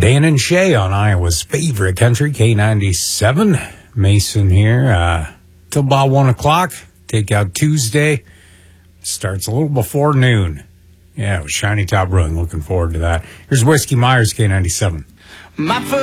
Dan and Shay on Iowa's favorite country, K97. Mason here, till about 1 o'clock. Takeout Tuesday. Starts a little before noon. Yeah, with Shiny Top Brewing. Looking forward to that. Here's Whiskey Myers, K97.